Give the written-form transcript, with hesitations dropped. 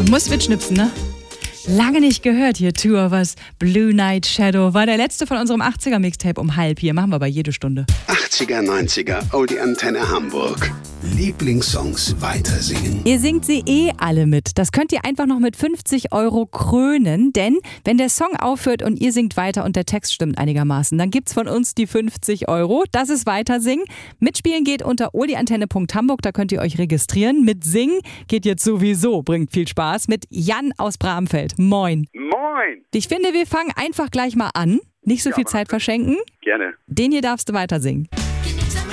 Muss mitschnipsen, ne? Lange nicht gehört hier, Two of Us. Blue Night Shadow war der letzte von unserem 80er-Mixtape um halb hier. Machen wir aber jede Stunde. 80er, 90er, Oldie Antenne Hamburg. Lieblingssongs weitersingen. Ihr singt sie alle mit. Das könnt ihr einfach noch mit 50 € krönen, denn wenn der Song aufhört und ihr singt weiter und der Text stimmt einigermaßen, dann gibt's von uns die 50 €. Das ist Weitersingen. Mitspielen geht unter oldiantenne.hamburg, da könnt ihr euch registrieren. Mit Singen geht jetzt sowieso, bringt viel Spaß, mit Jan aus Bramfeld. Moin. Moin. Ich finde, wir fangen einfach gleich mal an. Nicht so viel Zeit verschenken. Gerne. Den hier darfst du weitersingen.